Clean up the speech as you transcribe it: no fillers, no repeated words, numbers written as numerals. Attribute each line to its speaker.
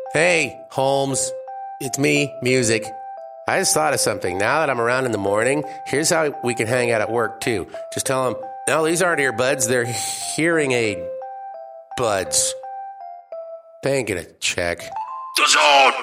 Speaker 1: Hey, Holmes. It's me, Music. I just thought of something. Now that I'm around in the morning, here's how we can hang out at work, too. Just tell them, no, these aren't earbuds. They're hearing aid buds. They ain't gonna check.